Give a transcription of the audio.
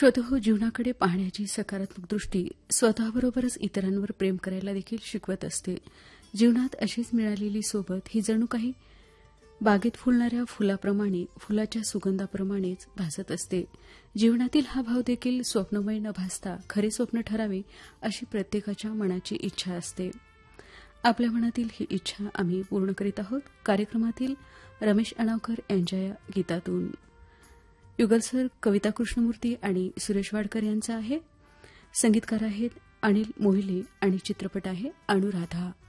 श्रोतेहो, जीवनाकडे पाहण्याची सकारात्मक दृष्टी स्वतःबरोबरच इतरांवर प्रेम करायला देखील शिकवत असते. जीवनात अशीच मिळालेली सोबत ही जणू काही बागेत फुलणाऱ्या फुलाप्रमाणे, फुलाच्या सुगंधाप्रमाणेच भासत असते. जीवनातील हा भाव देखील स्वप्नमय न भासता खरे स्वप्न ठरावे अशी प्रत्येकाच्या मनाची इच्छा असते. आपल्या मनातील ही इच्छा आम्ही पूर्ण करीत आहोत कार्यक्रमातील रमेश अणावकर यांच्या या गीतातून. युगलसर कविता कृष्णमूर्ती आणि सुरेश वाडकर यांचा आहे. संगीतकार आहेत अनिल मोहिले आणि चित्रपट आहे अनुराधा.